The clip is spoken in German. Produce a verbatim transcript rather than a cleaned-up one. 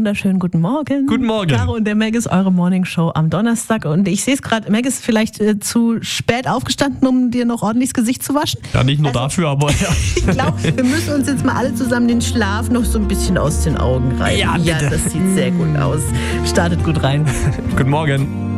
wunderschönen guten Morgen. Guten Morgen. Caro und der Meg ist eure Morning Show am Donnerstag. Und ich sehe es gerade, Meg ist vielleicht äh, zu spät aufgestanden, um dir noch ordentlich das Gesicht zu waschen. Ja, nicht nur Also, dafür, aber ja. Ich glaube, wir müssen uns jetzt mal alle zusammen den Schlaf noch so ein bisschen aus den Augen reiben. Ja, bitte. Ja, das sieht sehr gut aus. Startet gut rein. Guten Morgen.